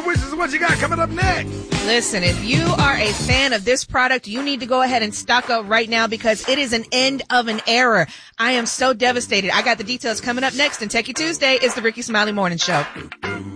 wishes. What you got coming up next? Listen, if you are a fan of this product, you need to go ahead and stock up right now because it is an end of an era. I am so devastated. I got the details coming up next in Techie Tuesday. It's the Ricky Smiley Morning Show.